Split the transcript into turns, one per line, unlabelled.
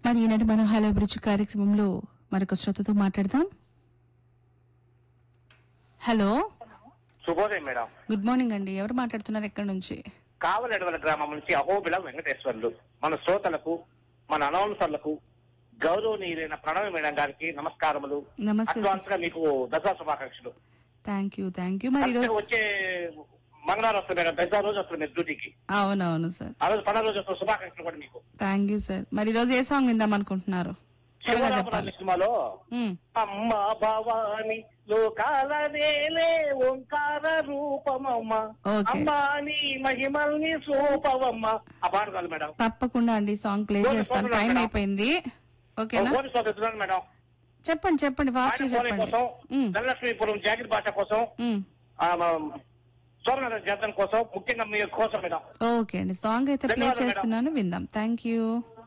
మరి ఈనాటి మన హలో అభిరుచి కార్యక్రమంలో మరొక శ్రోతతో మాట్లాడదాం. హలో,
శుభోదయం మేడం.
గుడ్ మార్నింగ్ అండి. ఎవరు మాట్లాడుతున్నారు, ఎక్కడి నుంచి?
కావలెడవల గ్రామం నుంచి అహోబిల వెంకటేశ్వర్లు. మన శ్రోతలకు, మన అనౌన్సర్లకు, గౌరవనీయులైన ప్రణవి మేడం గారికి నమస్కారములు.
నమస్తే.
అడ్వాన్స్ గా మీకు దసరా శుభాకాంక్షలు.
Thank you. మరి ఈరోజు
వచ్చే మంగళవారం వస్తుంది మేడం, దసరా రోజు వస్తుంది మీరు డ్యూటీకి.
అవునవును సార్.
ఆ రోజు పండుగ రోజు వస్తుంది. శుభాకాంక్షలు కూడా మీకు.
Thank you sir. మరి ఈరోజు ఏ సాంగ్ విందాం అనుకుంటున్నారు? త్వరగా చెప్పాలి.
సినిమాలో అమ్మ భవాని లోకాల వేలే ఓంకార రూపమమ్మ అమ్మాని మహిమల్ని సూపవమ్మ ఆ పాట కాదు మేడం.
తప్పకుండా అండి, సాంగ్ ప్లే చేస్తాను. టైం అయిపోయింది. ఓకేనా
మేడం?
చెప్పండి ఫాస్ట్ గా చెప్పండి.
ధనలక్ష్మీపురం జాగిర్ భాష కోసం, సోమనాథన్ జాతర కోసం, ముఖ్యంగా మీ కోసం మేడం.
ఓకే అండి, సాంగ్ అయితే ప్లే చేస్తున్నాను, విందాం. Thank you.